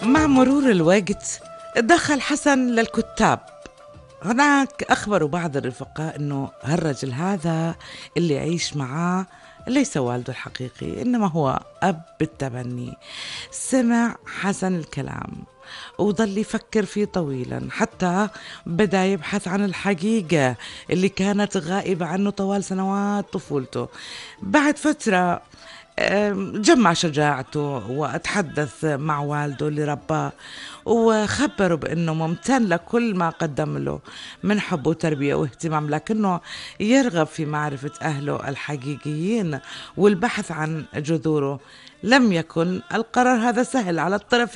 مع مرور الوقت دخل حسن للكتاب. هناك أخبروا بعض الرفقاء أنه هالرجل هذا اللي يعيش معاه ليس والده الحقيقي، إنما هو أب بالتبني. سمع حسن الكلام وظل يفكر فيه طويلا، حتى بدأ يبحث عن الحقيقة اللي كانت غائبة عنه طوال سنوات طفولته. بعد فترة جمع شجاعته وتحدث مع والده اللي رباه، وخبره بأنه ممتن لكل ما قدم له من حب وتربية واهتمام، لكنه يرغب في معرفة أهله الحقيقيين والبحث عن جذوره. لم يكن القرار هذا سهل على الطرفين.